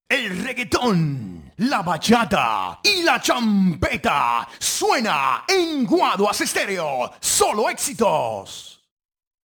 El reggaetón, la bachata y la champeta suena en Guaduas Estéreo. Solo éxitos.